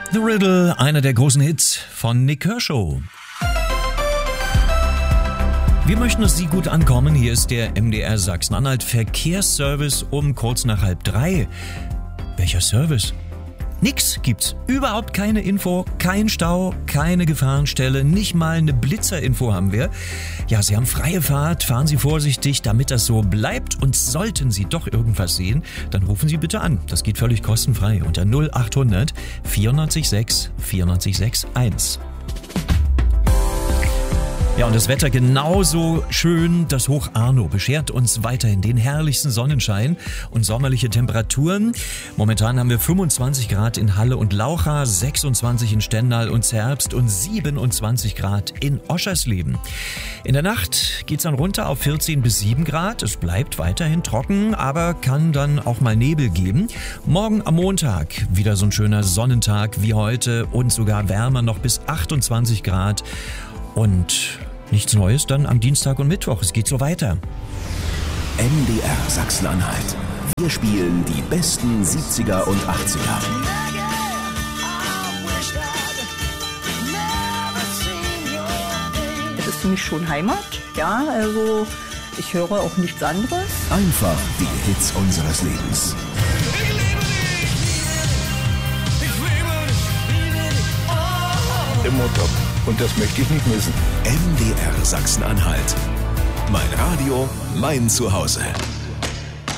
The Riddle, einer der großen Hits von Nik Kershaw. Wir möchten, dass Sie gut ankommen. Hier ist der MDR Sachsen-Anhalt Verkehrsservice um kurz nach 2:30. Welcher Service? Nix gibt's. Überhaupt keine Info, kein Stau, keine Gefahrenstelle, nicht mal eine Blitzerinfo haben wir. Ja, Sie haben freie Fahrt, fahren Sie vorsichtig, damit das so bleibt. Und sollten Sie doch irgendwas sehen, dann rufen Sie bitte an. Das geht völlig kostenfrei unter 0800 94 6 94 61. Ja, und das Wetter genauso schön. Das Hoch Arno beschert uns weiterhin den herrlichsten Sonnenschein und sommerliche Temperaturen. Momentan haben wir 25 Grad in Halle und Laucha, 26 in Stendal und Zerbst und 27 Grad in Oschersleben. In der Nacht geht's dann runter auf 14 bis 7 Grad. Es bleibt weiterhin trocken, aber kann dann auch mal Nebel geben. Morgen am Montag wieder so ein schöner Sonnentag wie heute und sogar wärmer, noch bis 28 Grad. Und nichts Neues dann am Dienstag und Mittwoch. Es geht so weiter. MDR Sachsen-Anhalt. Wir spielen die besten 70er und 80er. Es ist für mich schon Heimat. Ja, also ich höre auch nichts anderes. Einfach die Hits unseres Lebens. Immer top. Und das möchte ich nicht missen. MDR Sachsen-Anhalt. Mein Radio, mein Zuhause.